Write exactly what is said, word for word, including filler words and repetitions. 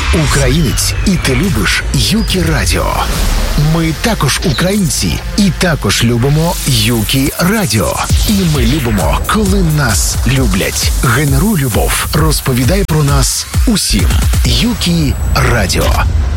українець, і ти любиш Юкі Радіо. Ми також українці, і також любимо Юкі Радіо. І ми любимо, коли нас люблять. Генеруй любов, розповідай про нас усім. Юкі Радіо.